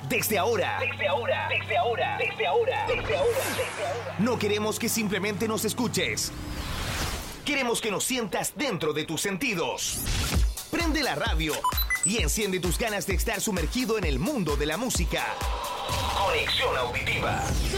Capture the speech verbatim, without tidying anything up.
Desde ahora. Desde ahora. Desde ahora. Desde ahora. Desde ahora. Desde ahora. No queremos que simplemente nos escuches. Queremos que nos sientas dentro de tus sentidos. Prende la radio y enciende tus ganas de estar sumergido en el mundo de la música. Conexión auditiva.